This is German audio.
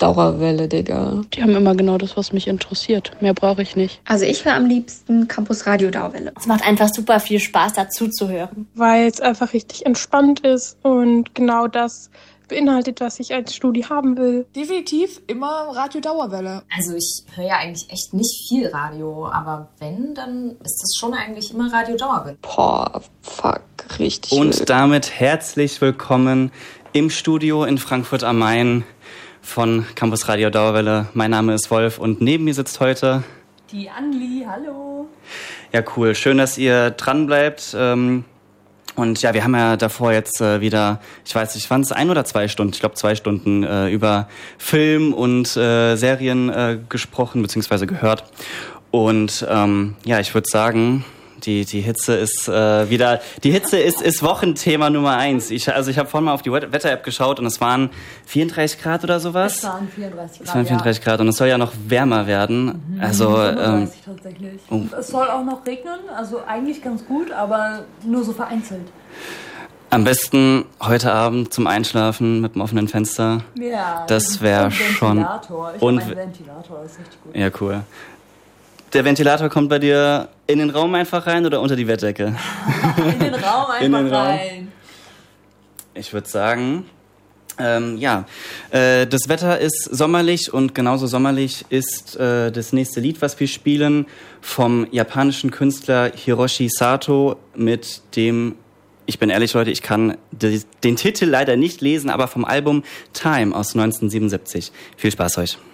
Dauerwelle, Digga. Die haben immer genau das, was mich interessiert. Mehr brauche ich nicht. Also ich höre am liebsten Campus Radio Dauerwelle. Es macht einfach super viel Spaß, dazu zu hören. Weil es einfach richtig entspannt ist und genau das beinhaltet, was ich als Studi haben will. Definitiv immer Radio Dauerwelle. Also ich höre ja eigentlich echt nicht viel Radio, aber wenn, dann ist das schon eigentlich immer Radio Dauerwelle. Boah, fuck, richtig. Und wild. damit herzlich willkommen im Studio in Frankfurt am Main von Campus Radio Dauerwelle. Mein Name ist Wolf und neben mir sitzt heute die Anli. Hallo. Ja, cool. Schön, dass ihr dran bleibt. Und ja, wir haben ja davor jetzt wieder, ich weiß nicht, waren es 1 oder 2 Stunden? Ich glaube 2 Stunden über Film und Serien gesprochen bzw. gehört. Und ja, ich würde sagen, die Hitze ist ist Wochenthema Nummer 1. Ich habe vorhin mal auf die Wetter-App geschaut und es waren 34 Grad oder sowas. Es waren 34 Grad. Es waren 34 Grad und es soll ja noch wärmer werden. Also 35 tatsächlich. Oh. Es soll auch noch regnen, also eigentlich ganz gut, aber nur so vereinzelt. Am besten heute Abend zum Einschlafen mit dem offenen Fenster. Ja. Das wäre schon. Ventilator. Ich habe einen Ventilator, das ist richtig gut. Ja, cool. Der Ventilator kommt bei dir in den Raum einfach rein oder unter die Bettdecke? In den Raum einfach rein. Ich würde sagen, das Wetter ist sommerlich und genauso sommerlich ist das nächste Lied, was wir spielen, vom japanischen Künstler Hiroshi Sato mit dem, ich bin ehrlich Leute, ich kann den Titel leider nicht lesen, aber vom Album Time aus 1977. Viel Spaß euch.